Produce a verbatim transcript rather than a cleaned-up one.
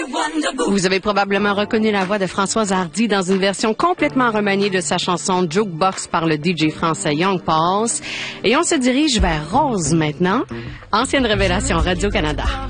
Vous avez probablement reconnu la voix de Françoise Hardy dans une version complètement remaniée de sa chanson Jukebox par le D J français Young Pulse. Et on se dirige vers Rose maintenant, ancienne révélation Radio-Canada.